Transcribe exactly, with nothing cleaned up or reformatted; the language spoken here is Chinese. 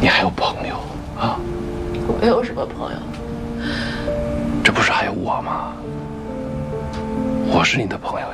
你还有朋友啊？ 我有什么朋友？ 这不是还有我吗？我是你的朋友